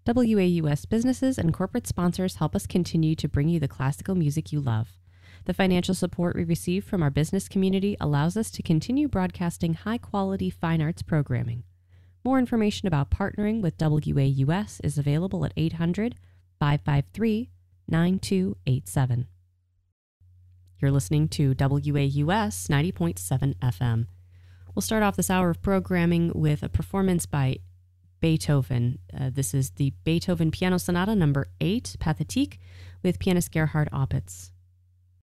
WAUS businesses and corporate sponsors help us continue to bring you the classical music you love. The financial support we receive from our business community allows us to continue broadcasting high-quality fine arts programming. More information about partnering with WAUS is available at 800-553-9287. You're listening to WAUS 90.7 FM. We'll start off this hour of programming with a performance by Beethoven. This is the Beethoven Piano Sonata number 8, Pathétique, with pianist Gerhard Opitz.